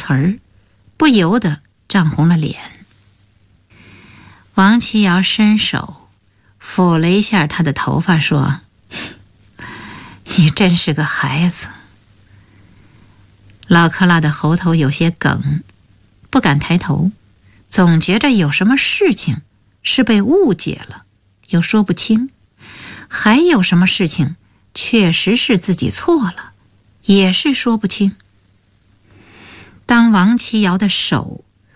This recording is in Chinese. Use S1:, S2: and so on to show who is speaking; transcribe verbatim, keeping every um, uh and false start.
S1: 词儿，不由得涨红了脸。王琦尧伸手抚了一下他的头发，说：“你真是个孩子。”老克拉的喉头有些梗，不敢抬头，总觉着有什么事情是被误解了，又说不清；还有什么事情确实是自己错了，也是说不清。当王琦尧的手